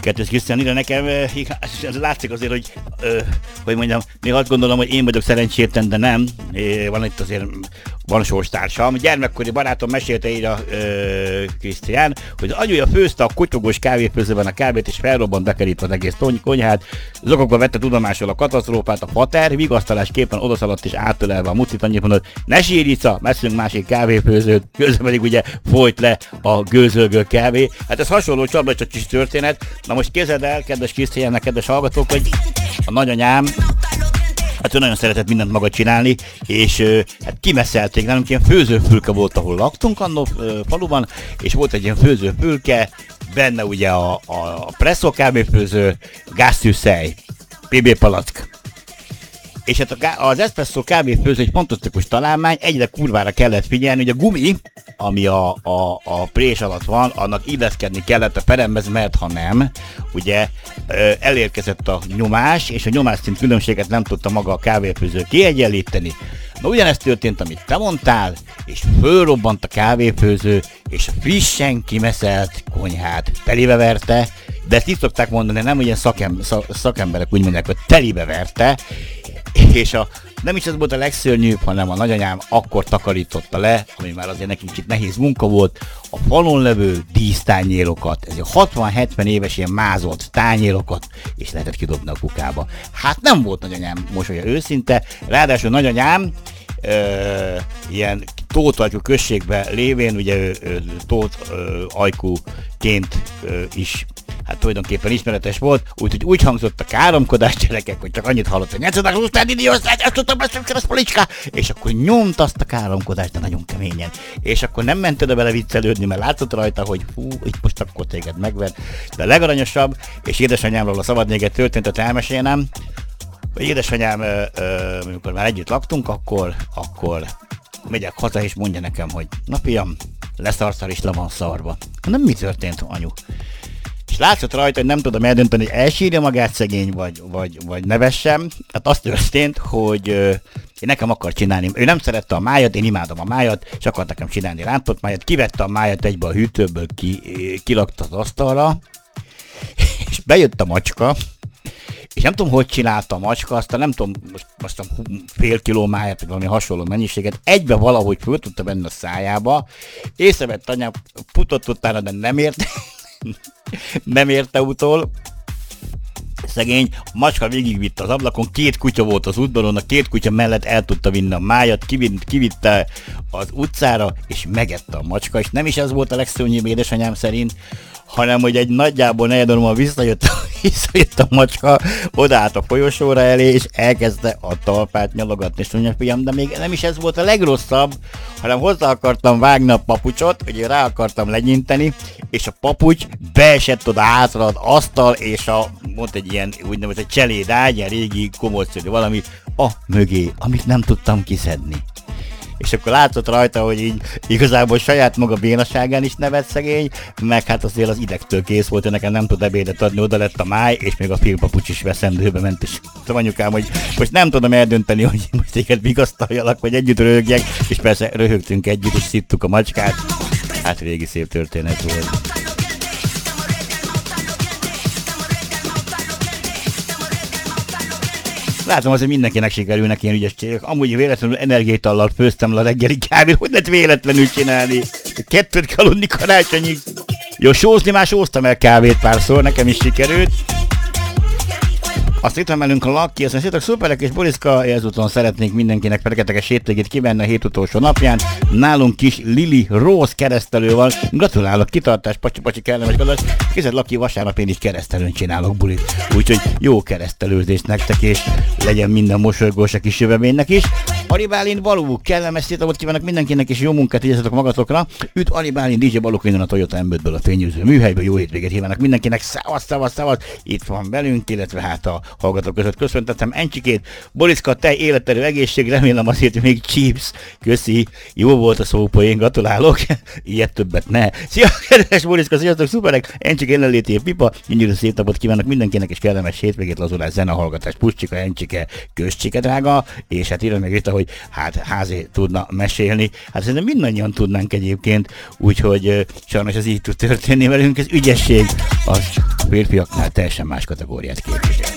Kettős Krisztián, de nekem látszik azért, hogy mondjam, még azt gondolom, hogy én vagyok szerencsétlen, de nem. Van itt azért, van sorstársam. Gyermekkori barátom mesélte így a Krisztián, hogy az anyuja főzte a kotyogós kávéfőzőben a kávét, és felrobbant bekerítve az egész konyhát. Zokogva vette tudomásul a katasztrófát, a pater vigasztalásképpen odaszaladt és átölelve a mucit annyit mondott, ne sírj, Ica, veszünk másik kávéfőzőt, közben pedig ugye folyt le a gőzölgő kávé. Hát ez hasonló csablacsos történet. Na most képzeld el, kedves Krisztiánnak, kedves hallgatók, hogy a nagyanyám, hát ő nagyon szeretett mindent maga csinálni, és hát kimeszelték, nálunk ilyen főzőfülke volt, ahol laktunk annó faluban, és volt egy ilyen főzőfülke, benne ugye a presszó kávéfőző, gázszűzhely, PB palack. És hát az espresszó kávéfőző egy fantasztikus találmány, egyre kurvára kellett figyelni, hogy a gumi, ami a prés alatt van, annak illeszkedni kellett a peremhez, mert ha nem, ugye elérkezett a nyomás, és a nyomásszint különbséget nem tudta maga a kávéfőző kiegyenlíteni. Na ugyanezt történt, amit te mondtál, és fölrobbant a kávéfőző, és a frissen kimeszelt konyhát telibe verte, de ezt így szokták mondani, nem ilyen szakemberek úgy mondják, hogy telibe verte, és nem is ez volt a legszörnyűbb, hanem a nagyanyám akkor takarította le, ami már azért nekünk kicsit nehéz munka volt, a falon levő dísztányérokat, ez 60-70 éves ilyen mázolt tányérokat, és lehetett kidobni a kukába. Hát nem volt nagyanyám mosolya őszinte, ráadásul nagyanyám ilyen Tóth-Ajkú községben lévén, ugye ő Tóth-Ajkúként is hát tulajdonképpen ismeretes volt, úgyhogy úgy hangzott a káromkodás, gyerekek, hogy csak annyit hallott, hogy nyercetek húztál, idiós, ezt tudtam beszélni, ez policska, és akkor nyomt azt a káromkodást, de nagyon keményen. És akkor nem ment oda bele viccelődni, mert látszott rajta, hogy hú, itt most akkor téged megver. De a legaranyosabb, és édesanyámról a szabad még egy történetet elmesélnem, hogy édesanyám, amikor már együtt laktunk, akkor megyek haza, és mondja nekem, hogy na fiam, leszarszal és le van szarva. Nem mi történt, anyu? És látszott rajta, hogy nem tudom eldönteni, hogy elsírja magát szegény, vagy nevessem. Hát azt történt, hogy én nekem akar csinálni. Ő nem szerette a májat, én imádom a májat, és akart nekem csinálni rántott májat. Kivette a májat egybe a hűtőből, kilakta az asztalra, és bejött a macska, és nem tudom, hogy csinálta a macska, aztán nem tudom, most fél kiló máját, vagy valami hasonló mennyiséget, egybe valahogy föl tudta venni a szájába, észrevett anyám, futott utána, de nem érte utol. Szegény, a macska végigvitte az ablakon, 2 kutya volt az udvaron, a 2 kutya mellett el tudta vinni a májat, kivitte az utcára, és megette a macska, és nem is ez volt a legszörnyűbb édesanyám szerint, hanem hogy egy nagyjából negyedorommal visszajött a macska, odaállt a folyosóra elé, és elkezdte a talpát nyalogatni, és mondja, fiam, de még nem is ez volt a legrosszabb, hanem hozzá akartam vágni a papucsot, ugye rá akartam legyinteni, és a papucs beesett oda hátra az asztal, és mondta egy ilyen úgynevezett cselédágy, ilyen régi komódszerű valami, mögé, amit nem tudtam kiszedni. És akkor látszott rajta, hogy így igazából saját maga bénaságán is nevet szegény, meg hát azért az idegtől kész volt, hogy nekem nem tud ebédet adni, oda lett a máj, és még a félpapucs is veszendőbe ment, és mondtam anyukám, hogy most nem tudom eldönteni, hogy most téged vigasztaljalak, vagy együtt röhögjek, és persze röhögtünk együtt, és szittuk a macskát. Hát régi szép történet volt. Látom, azért mindenkinek sikerülnek ilyen ügyességek. Amúgy véletlenül energiaitallal főztem le a reggeli kávét, hogy lehet véletlenül csinálni? 2 kalódni karácsonyig. Jó, sózni már sóztam el kávét párszor, nekem is sikerült. Azt itt van velünk a Laki, azt mondja, szuperek és Boriszka, ezúton szeretnénk mindenkinek feketekes hétvégét kivenni a hét utolsó napján. Nálunk kis Lili Rose keresztelő van. Gratulálok, kitartás, pacsi kellemes gadás. Készed Laki, vasárnap én is keresztelőn csinálok bulit. Úgyhogy jó keresztelőzést nektek, és legyen minden mosolygós a kis jövevénynek is. Ari Bálint Balú, kellemes szétavot kívánok mindenkinek, és jó munkát igyekezzetek magatokra. Üt Ari Bálint, DJ Baluk innen a Toyota M5-ből a fényűző műhelyből, jó hétvégét kívánok mindenkinek. Szavasz. Itt van velünk, illetve hát a hallgatók között köszöntetem Encsikét. Boriszka, te életerő egészség, remélem azért még chips. Köszi, jó volt a szópoén, gratulálok. Ilyet többet ne. Szia, kedves Boriszka, sziasztok, szuperek. Encsik jelenléti pipa, gyönyörű szép napot kívánok mindenkinek, és kellemes hétvégét, lazulás, zenehallgatás, Puszcsika, Encsike, Közcsike drága, és hát írja meg Rita, hogy hát Házé tudna mesélni. Hát szerintem mindannyian tudnánk egyébként, úgyhogy sajnos ez így tud történni velünk, ez ügyesség. Az férfiaknál teljesen más kategóriát képvisel.